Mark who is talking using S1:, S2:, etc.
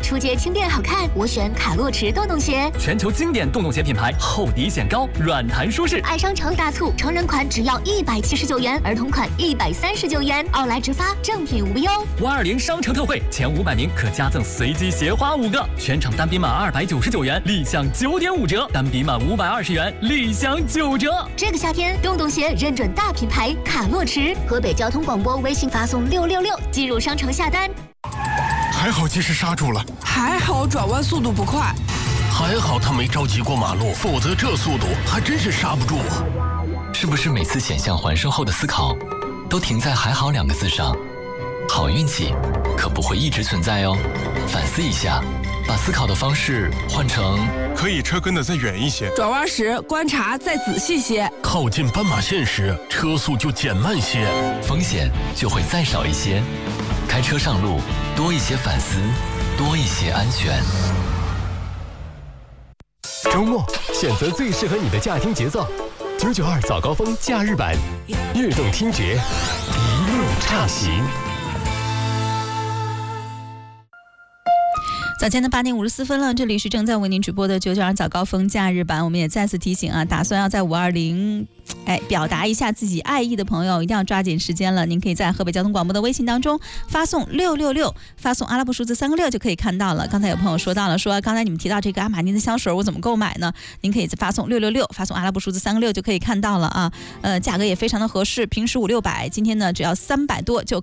S1: 出街轻便好看，我选卡洛驰洞洞鞋。
S2: 全球经典洞洞鞋品牌，厚底显高，软弹舒适。
S1: 爱商城大促，成人款只要179元，儿童款139元，奥莱直发，正品无忧。
S2: 520商城特惠，前500名可加赠随机鞋花5个，全场单笔满299元，立享9.5折；单笔满520元，立享9折。
S1: 这个夏天，洞洞鞋认准大品牌卡洛驰。河北交通广播微信发送666进入商城下单。
S3: 还好及时刹住了，
S4: 还好转弯速度不快，
S5: 还好他没着急过马路，否则这速度还真是刹不住啊！
S6: 是不是每次险象环生后的思考，都停在“还好”2个字上？好运气可不会一直存在哦，反思一下，把思考的方式换成
S3: 可以车跟得再远一些，
S4: 转弯时观察再仔细些，
S5: 靠近斑马线时车速就减慢些，
S6: 风险就会再少一些。开车上路，多一些反思，多一些安全。
S7: 周末选择最适合你的驾听节奏，992早高峰假日版，悦动听觉，一路畅行。
S8: 早间的8点54分了，这里是正在为您直播的992早高峰假日版。我们也再次提醒啊，打算要在520表达一下自己爱意的朋友，一定要抓紧时间了。您可以在河北交通广播的微信当中发送666，发送阿拉伯数字3个6就可以看到了。刚才有朋友说到了，说刚才你们提到这个阿玛尼的香水，我怎么购买呢？您可以发送666，发送阿拉伯数字3个6就可以看到了啊。价格也非常的合适，平时500-600，今天呢只要300多就